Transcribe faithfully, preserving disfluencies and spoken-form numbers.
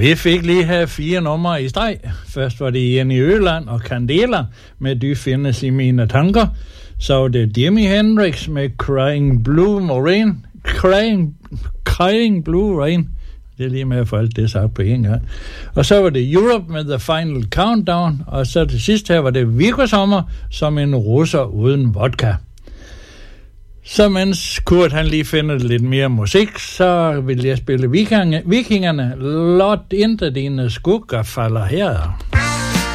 Vi fik lige her fire numre i streg. Først var det Jenny Øland og Candela med Du findes i mine tanker. Så var det Jimi Hendrix med Crying Blue Rain. Crying, Crying Blue Rain. Det er lige med at få alt det sagt på en gang. Og så var det Europe med The Final Countdown. Og så til sidst her var det Viggo Sommer som en russer uden vodka. Så mens Kurt han lige finder lidt mere musik, så vil jeg spille Vikingerne. Låt inte dine skugger falder her.